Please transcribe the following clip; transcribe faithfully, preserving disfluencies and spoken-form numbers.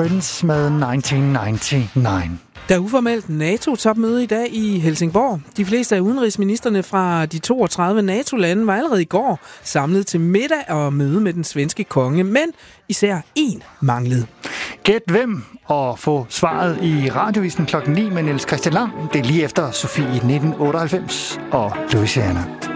Prince med nitten nioghalvfems. Der er uformelt NATO-topmøde i dag i Helsingborg. De fleste af udenrigsministerne fra de toogtredive NATO-lande var allerede i går samlet til middag og møde med den svenske konge, men især én manglede. Gæt hvem, og få svaret i Radiovisen klokken ni med Niels Christian Lam. Det er lige efter Sofie nitten otteoghalvfems og Louisiana.